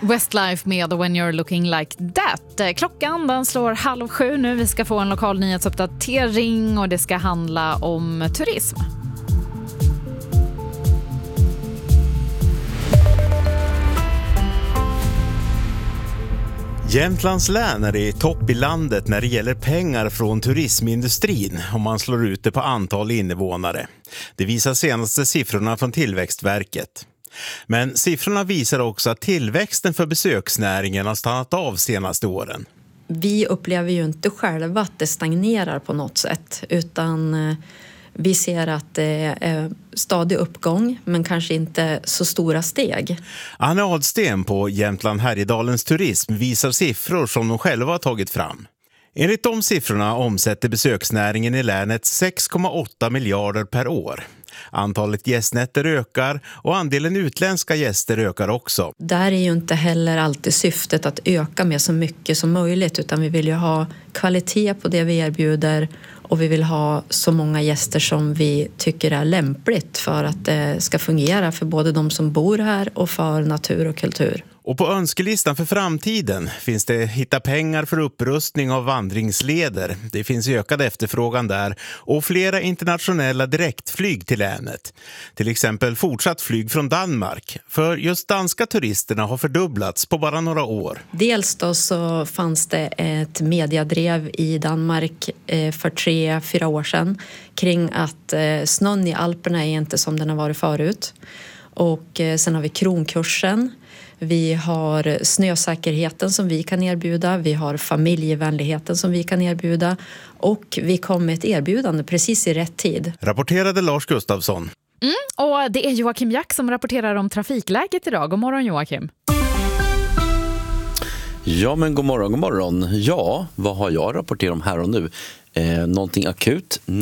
Westlife med When You're Looking Like That. Klockan den slår 6:30 nu. Vi ska få en lokal nyhetsuppdatering och det ska handla om turism. Jämtlands län är i topp i landet när det gäller pengar från turismindustrin om man slår ut det på antal invånare. Det visar senaste siffrorna från Tillväxtverket. Men siffrorna visar också att tillväxten för besöksnäringen har stannat av senaste åren. Vi upplever ju inte själva att det stagnerar på något sätt, utan vi ser att det är stadig uppgång men kanske inte så stora steg. Anne Adsten på Jämtland Härjedalens turism visar siffror som de själva har tagit fram. Enligt de siffrorna omsätter besöksnäringen i länet 6,8 miljarder per år. Antalet gästnätter ökar och andelen utländska gäster ökar också. Där är ju inte heller alltid syftet att öka med så mycket som möjligt, utan vi vill ju ha kvalitet på det vi erbjuder och vi vill ha så många gäster som vi tycker är lämpligt för att det ska fungera för både de som bor här och för natur och kultur. Och på önskelistan för framtiden finns det hitta pengar för upprustning av vandringsleder. Det finns ökad efterfrågan där och flera internationella direktflyg till länet. Till exempel fortsatt flyg från Danmark. För just danska turisterna har fördubblats på bara några år. Dels då så fanns det ett mediadrev i Danmark för 3-4 år sedan kring att snön i Alperna är inte som den har varit förut. Och sen har vi kronkursen. Vi har snösäkerheten som vi kan erbjuda, vi har familjevänligheten som vi kan erbjuda och vi kom med ett erbjudande precis i rätt tid. Rapporterade Lars Gustafsson. Och det är Joakim Jack som rapporterar om trafikläget idag. God morgon Joakim. Ja men god morgon. Ja, vad har jag rapporterat om här och nu? Någonting akut?